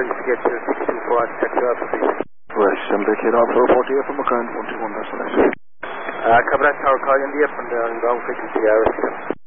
ready to get to 624. I'll check you up, please. Right, 7 Kilo Alpha, report here from McCann, 121 destination. Cover that tower call in the up and down, ground frequency,